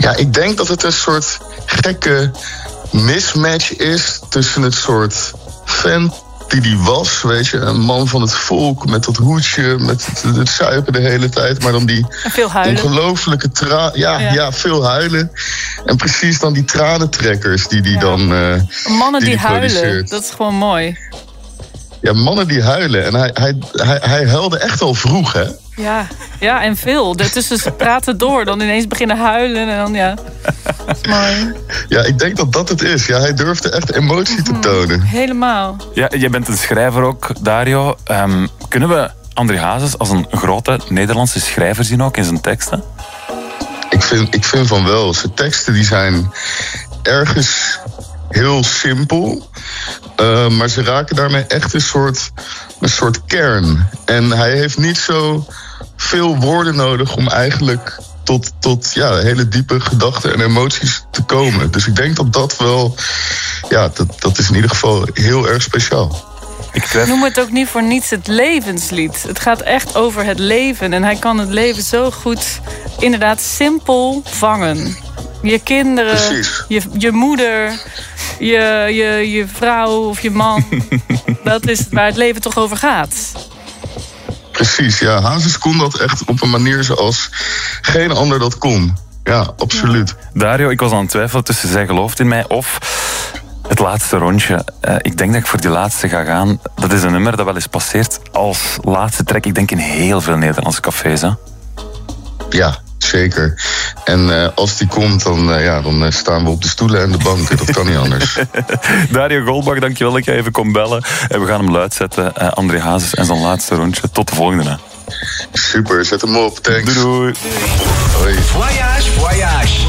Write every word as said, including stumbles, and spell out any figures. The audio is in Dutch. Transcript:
Ja, ik denk dat het een soort gekke mismatch is tussen het soort fan die die was, weet je. Een man van het volk met dat hoedje, met het, het zuipen de hele tijd. Maar dan die veel huilen. ongelofelijke tranen. Ja, ja. ja, veel huilen. En precies dan die tranentrekkers die die ja. dan uh, Mannen die, die, die huilen, produceert. Dat is gewoon mooi. Ja, mannen die huilen. En hij, hij, hij, hij huilde echt al vroeg, hè? Ja, ja, en veel. Tussen ze praten door, dan ineens beginnen huilen en dan, ja. Dat is mooi. Ja, ik denk dat dat het is. Ja, hij durfde echt emotie te tonen. Mm, helemaal. Ja, jij bent een schrijver ook, Dario. Um, kunnen we André Hazes als een grote Nederlandse schrijver zien ook in zijn teksten? Ik vind, ik vind van wel. Zijn teksten die zijn ergens heel simpel. Uh, maar ze raken daarmee echt een soort, een soort kern. En hij heeft niet zo veel woorden nodig om eigenlijk tot, tot ja, hele diepe gedachten en emoties te komen. Dus ik denk dat dat wel, ja, dat, dat is in ieder geval heel erg speciaal. Ik noem het ook niet voor niets het levenslied. Het gaat echt over het leven. En hij kan het leven zo goed, inderdaad, simpel vangen. Je kinderen, je, je moeder, je, je, je vrouw of je man. Dat is waar het leven toch over gaat. Precies, ja. Hazes kon dat echt op een manier zoals geen ander dat kon. Ja, absoluut. Ja. Dario, ik was aan het twijfelen tussen Zij gelooft in mij of het laatste rondje. Uh, ik denk dat ik voor die laatste ga gaan. Dat is een nummer dat wel eens passeert als laatste track. Ik denk in heel veel Nederlandse cafés, hè? Ja, zeker. En uh, als die komt, dan, uh, ja, dan uh, staan we op de stoelen en de banken. Dat kan niet anders. Dario Goldbach, dankjewel dat je even kon bellen. En we gaan hem luid zetten. Uh, André Hazes en zijn laatste rondje. Tot de volgende. Hè. Super, zet hem op. Thanks. Doei, doei. Hoi. Voyage, voyage.